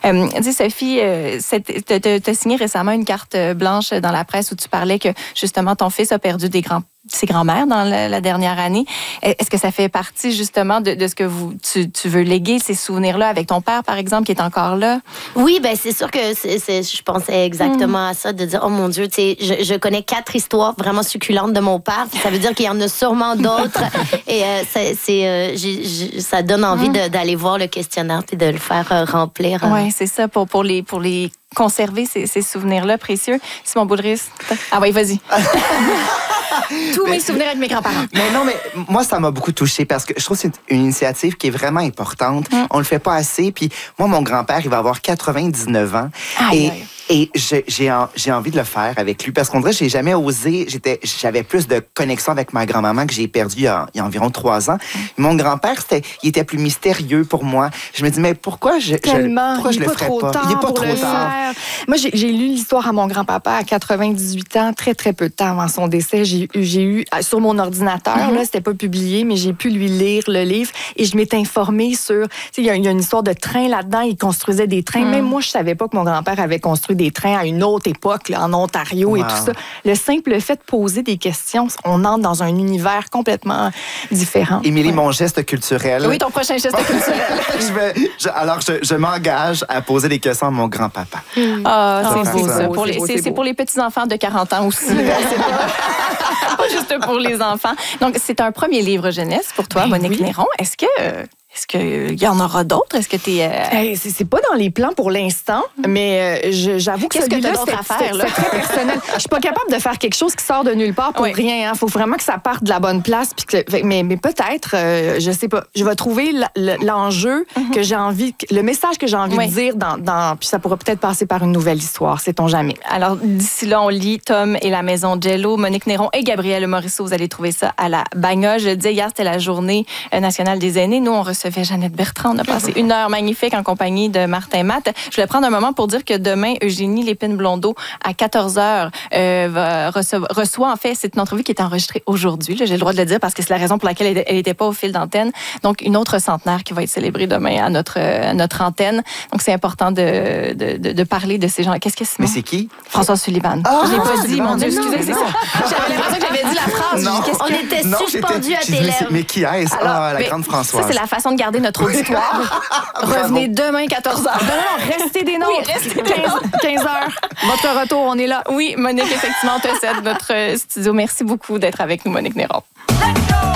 Dis, Sophie, tu as signé récemment une carte blanche dans la presse où tu parlais que, justement, ton fils a perdu ses grands-mères dans la dernière année. Est-ce que ça fait partie, justement, de ce que tu veux léguer, ces souvenirs-là, avec ton père, par exemple, qui est encore là? Oui, ben c'est sûr que je pensais exactement à ça, de dire, oh mon Dieu, tu sais, je connais 4 histoires vraiment succulentes de mon père. Ça veut dire qu'il y en a sûrement d'autres. Et ça donne envie d'aller voir le questionnaire et de le faire remplir. Oui, c'est ça, pour les conserver ces souvenirs-là précieux. Simon Boulris. Ah oui, vas-y. Tous mes souvenirs avec mes grands-parents. Mais non, mais moi, ça m'a beaucoup touchée parce que je trouve que c'est une initiative qui est vraiment importante. On le fait pas assez. Puis moi, mon grand-père, il va avoir 99 ans. Et j'ai envie de le faire avec lui parce qu'on dirait que j'ai jamais osé. J'avais plus de connexion avec ma grand-maman que j'ai perdue il y a environ 3 ans. Mon grand-père, il était plus mystérieux pour moi. Je me dis, mais pourquoi je le ferais pas? Il n'est pas trop tard. Moi, j'ai lu l'histoire à mon grand-papa à 98 ans, très, très peu de temps avant son décès. J'ai eu sur mon ordinateur, là, c'était pas publié, mais j'ai pu lui lire le livre et je m'étais informée sur... Il y a une histoire de train là-dedans. Il construisait des trains. Même moi, je savais pas que mon grand-père avait construit des trains à une autre époque, là, en Ontario et tout ça. Le simple fait de poser des questions, on entre dans un univers complètement différent. Émilie, mon geste culturel. Oui, ton prochain geste culturel. je m'engage à poser des questions à mon grand-papa. C'est beau, ça. C'est pour les petits-enfants de 40 ans aussi. Pas juste pour les enfants. Donc, c'est un premier livre jeunesse pour toi, Monique Néron. Est-ce qu'il y en aura d'autres? Est-ce que tu es... C'est pas dans les plans pour l'instant, mais j'avoue que celui-là, c'est très personnel. Je suis pas capable de faire quelque chose qui sort de nulle part pour rien. Il faut vraiment que ça parte de la bonne place. Mais peut-être, je sais pas, je vais trouver l'enjeu que j'ai envie, le message que j'ai envie de dire puis ça pourra peut-être passer par une nouvelle histoire, sait-on jamais. Alors, d'ici là, on lit Tom et la maison Jello, Monique Néron et Gabrielle Morisseau. Vous allez trouver ça à la Bagnole. Je le disais, hier, c'était la journée nationale des aînés. Nous, on recevait Jeannette Bertrand. On a passé une heure magnifique en compagnie de Martin Matt. Je voulais prendre un moment pour dire que demain, Eugénie Lépine-Blondeau, à 14h, reçoit, en fait, c'est une entrevue qui est enregistrée aujourd'hui. J'ai le droit de le dire parce que c'est la raison pour laquelle elle n'était pas au fil d'antenne. Donc, une autre centenaire qui va être célébrée demain à notre antenne. Donc, c'est important de parler de ces gens. Qu'est-ce que c'est? Mais c'est qui? François Sullivan. Je l'ai pas dit, mon Dieu, excusez, c'est ça. J'avais l'impression que j'avais dit la phrase. On était suspendus à tes lèvres. Mais qui est-ce? La grande Françoise. Ça, c'est la façon de garder notre auditoire. Revenez demain, 14h. Non, restez des nôtres. Oui, restez 15h. Votre retour, on est là. Oui, Monique, effectivement, on te cède notre studio. Merci beaucoup d'être avec nous, Monique Néron. Let's go!